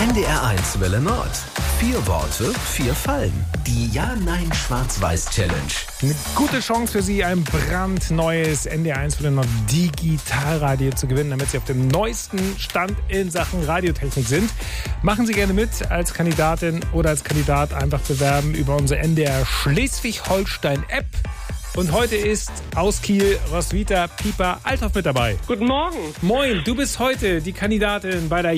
NDR1 Welle Nord. 4 Worte, 4 Fallen. Die Ja-Nein-Schwarz-Weiß-Challenge. Eine gute Chance für Sie, ein brandneues NDR1 Welle Nord Digitalradio zu gewinnen, damit Sie auf dem neuesten Stand in Sachen Radiotechnik sind. Machen Sie gerne mit als Kandidatin oder als Kandidat. Einfach bewerben über unsere NDR Schleswig-Holstein-App. Und heute ist aus Kiel Roswitha Pieper-Althoff mit dabei. Guten Morgen. Moin, du bist heute die Kandidatin bei der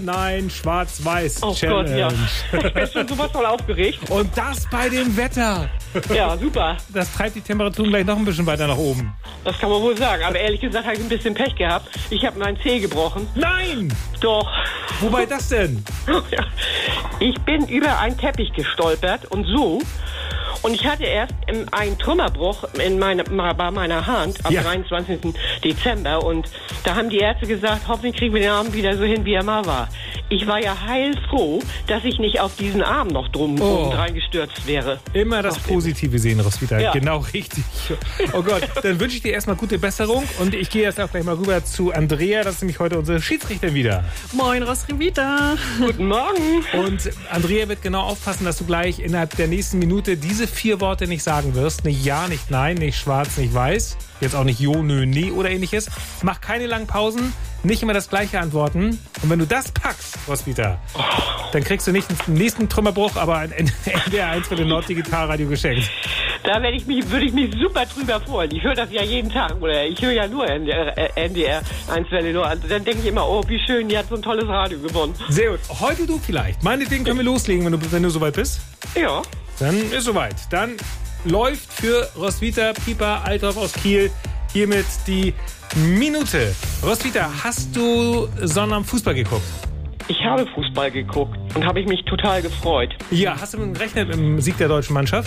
Ja-Nein-Schwarz-Weiß-Challenge. Oh Gott, ja. Ich bin schon sowas voll aufgeregt. Und das bei dem Wetter. Ja, super. Das treibt die Temperaturen gleich noch ein bisschen weiter nach oben. Das kann man wohl sagen. Aber ehrlich gesagt habe ich ein bisschen Pech gehabt. Ich habe meinen Zeh gebrochen. Nein! Doch. Wobei das denn? Ja. Ich bin über einen Teppich gestolpert und so. Und ich hatte erst einen Trümmerbruch bei meiner Hand am 23. Dezember. Und da haben die Ärzte gesagt, hoffentlich kriegen wir den Arm wieder so hin, wie er mal war. Ich war ja heilfroh, dass ich nicht auf diesen Arm noch drum reingestürzt wäre. Immer das Positive sehen, Roswitha. Ja. Genau richtig. Oh Gott, dann wünsche ich dir erstmal gute Besserung. Und ich gehe jetzt auch gleich mal rüber zu Andrea. Das ist nämlich heute unsere Schiedsrichterin wieder. Moin, Roswitha. Guten Morgen. Und Andrea wird genau aufpassen, dass du gleich innerhalb der nächsten Minute diese 4 Worte nicht sagen wirst. Nicht ja, nicht nein, nicht schwarz, nicht weiß. Jetzt auch nicht jo, nö, nee oder ähnliches. Mach keine langen Pausen, nicht immer das gleiche antworten. Und wenn du das packst, Roswitha, dann kriegst du nicht den nächsten Trümmerbruch, aber ein NDR1 für den Norddigitalradio geschenkt. Da würde ich mich super drüber freuen. Ich höre das ja jeden Tag. Oder ich höre ja nur NDR 1 Welle Nord. Also dann denke ich immer, oh, wie schön, die hat so ein tolles Radio gewonnen. Sehr gut. Heute du vielleicht. Meinetwegen können wir loslegen, wenn du soweit bist. Ja. Dann ist soweit. Dann läuft für Roswitha Pieper-Althoff aus Kiel hiermit die Minute. Roswitha, hast du Sonnabend Fußball geguckt? Ich habe Fußball geguckt und habe ich mich total gefreut. Ja, hast du gerechnet mit dem Sieg der deutschen Mannschaft?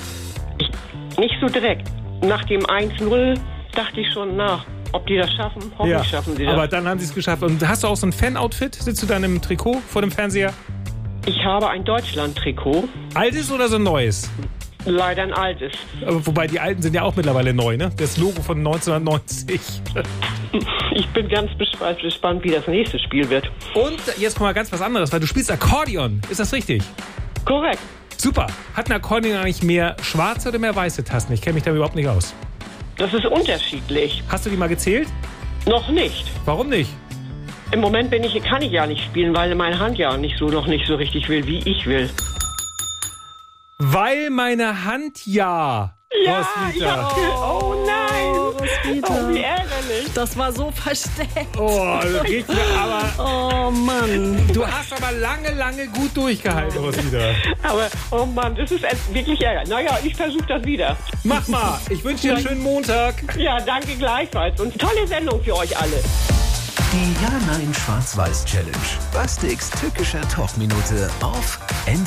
Nicht so direkt. Nach dem 1-0 dachte ich schon, ob die das schaffen. Hoffentlich schaffen sie das. Aber dann haben sie es geschafft. Und hast du auch so ein Fan-Outfit? Sitzt du dann im Trikot vor dem Fernseher? Ich habe ein Deutschland-Trikot. Altes oder so ein neues? Leider ein altes. Aber wobei, die alten sind ja auch mittlerweile neu, ne? Das Logo von 1990. Ich bin ganz gespannt, wie das nächste Spiel wird. Und jetzt kommt mal ganz was anderes, weil du spielst Akkordeon. Ist das richtig? Korrekt. Super. Hat ein Akkordeon eigentlich mehr schwarze oder mehr weiße Tasten? Ich kenne mich da überhaupt nicht aus. Das ist unterschiedlich. Hast du die mal gezählt? Noch nicht. Warum nicht? Im Moment kann ich ja nicht spielen, weil meine Hand ja noch nicht so richtig will, wie ich will. Weil meine Hand Ja, Roswitha. Oh nein. Roswitha. Oh, wie ärgerlich. Das war so versteckt. Oh, das geht mir aber. Oh Mann. Du hast aber lange gut durchgehalten, Roswitha. Aber, oh Mann, das ist wirklich ärgerlich. Naja, ich versuche das wieder. Mach mal. Ich wünsche dir einen schönen Montag. Ja, danke gleichfalls. Und tolle Sendung für euch alle. Die Ja-Nein-Schwarz-Weiß-Challenge. Bastiks tückischer Talkminute auf NDR.